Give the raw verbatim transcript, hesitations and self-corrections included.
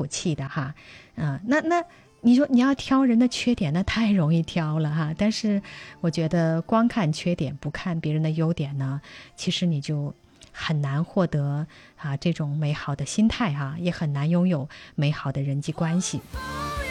口气的哈。啊、那那你说你要挑人的缺点，那太容易挑了哈。但是我觉得光看缺点不看别人的优点呢，其实你就很难获得啊这种美好的心态哈，也很难拥有美好的人际关系。